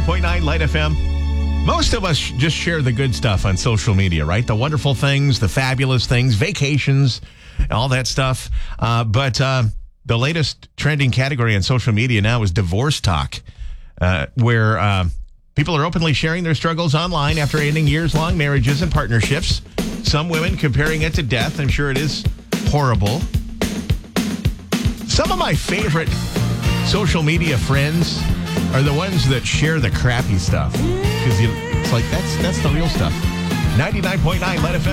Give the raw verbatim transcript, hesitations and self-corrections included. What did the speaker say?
point nine Light F M. Most of us just share the good stuff on social media, right? The wonderful things, the fabulous things, vacations, all that stuff. Uh, but uh, the latest trending category on social media now is divorce talk, uh, where uh, people are openly sharing their struggles online after ending years-long marriages and partnerships. Some women comparing it to death. I'm sure it is horrible. Some of my favorite social media friends are the ones that share the crappy stuff. Because it's like, that's that's the real stuff. ninety-nine point nine Let F M.